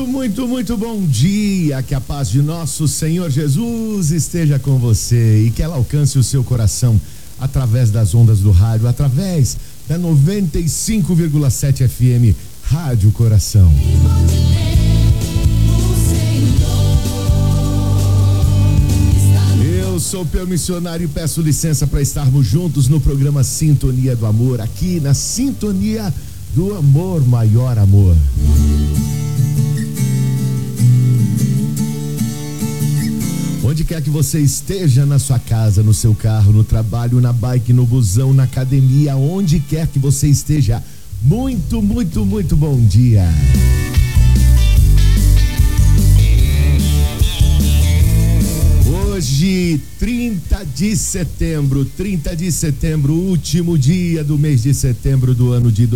Muito bom dia, que a paz de nosso Senhor Jesus esteja com você e que ela alcance o seu coração através das ondas do rádio, através da 95,7 FM, Rádio Coração. Eu sou o Peu Missionário e peço licença para estarmos juntos no programa Sintonia do Amor, aqui na Sintonia do Amor, maior amor. Onde quer que você esteja, na sua casa, no seu carro, no trabalho, na bike, no busão, na academia, onde quer que você esteja, muito bom dia. Hoje, 30 de setembro, último dia do mês de setembro do ano de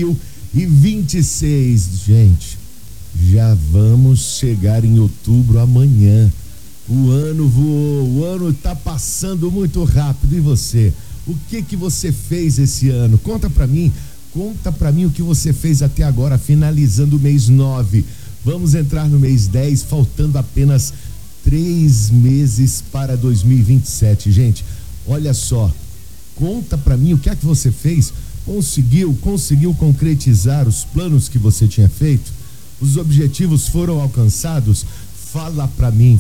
2026. Gente, já vamos chegar em outubro amanhã. O ano voou, o ano tá passando muito rápido. E você? O que você fez esse ano? Conta pra mim o que você fez até agora, finalizando o mês 9. Vamos entrar no mês 10, faltando apenas 3 meses para 2027. Gente, olha só, conta pra mim o que é que você fez. Conseguiu concretizar os planos que você tinha feito? Os objetivos foram alcançados? Fala pra mim,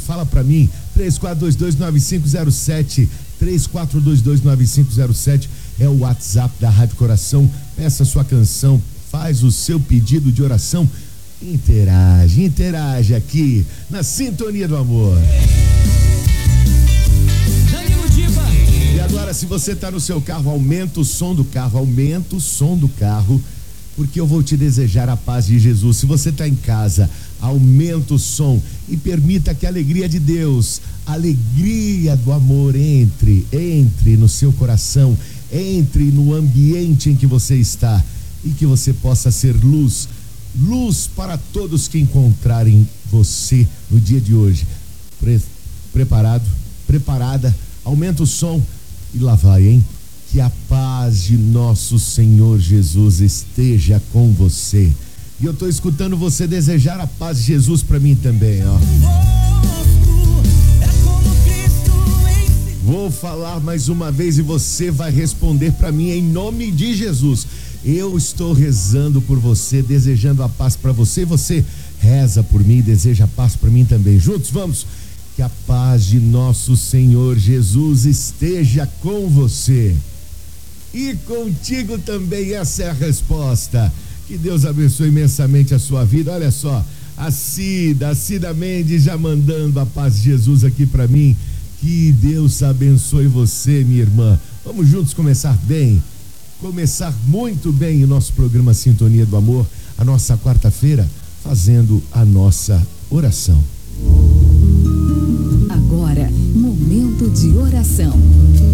34229507, 34229507 é o WhatsApp da Rádio Coração. Peça sua canção, faz o seu pedido de oração, interage aqui na Sintonia do Amor. E agora, se você tá no seu carro, aumenta o som do carro, porque eu vou te desejar a paz de Jesus. Se você está em casa, aumenta o som e permita que a alegria de Deus, a alegria do amor entre no seu coração, entre no ambiente em que você está e que você possa ser luz para todos que encontrarem você no dia de hoje. Preparada, aumenta o som e lá vai, hein? Que a paz de nosso Senhor Jesus esteja com você. E eu tô escutando você desejar a paz de Jesus para mim também, ó. Vou falar mais uma vez e você vai responder para mim em nome de Jesus. Eu estou rezando por você, desejando a paz para você. Você reza por mim e deseja a paz para mim também. Juntos, vamos. Que a paz de nosso Senhor Jesus esteja com você. E contigo também, essa é a resposta. Que Deus abençoe imensamente a sua vida. Olha só, a Cida Mendes já mandando a paz de Jesus aqui pra mim. Que Deus abençoe você, minha irmã. Vamos juntos começar muito bem o nosso programa Sintonia do Amor, a nossa quarta-feira, fazendo a nossa oração. Agora, momento de oração.